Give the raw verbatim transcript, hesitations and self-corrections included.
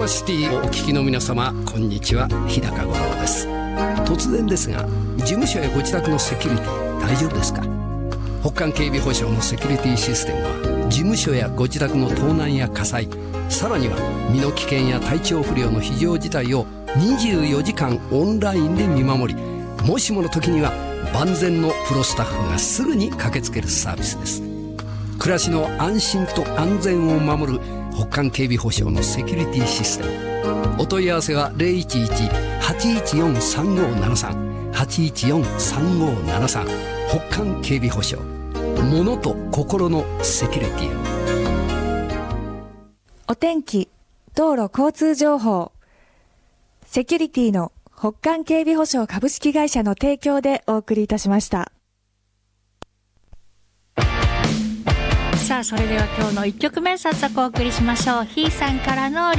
川シティをお聞きの皆様、こんにちは。日高五郎です。突然ですが、事務所やご自宅のセキュリティ大丈夫ですか？北韓警備保障のセキュリティシステムは、事務所やご自宅の盗難や火災、さらには身の危険や体調不良の非常事態をにじゅうよじかんオンラインで見守り、もしもの時には万全のプロスタッフがすぐに駆けつけるサービスです。暮らしの安心と安全を守る北韓警備保障のセキュリティシステム。お問い合わせは ゼロいちいち はちいちよん さんごーななさん はちいちよん さんごーななさん。北韓警備保障、物と心のセキュリティを。 お天気、道路交通情報、セキュリティの北韓警備保障株式会社の提供でお送りいたしました。 さあ、それでは今日のいっきょくめ早速お送りしましょう。ひーさんからの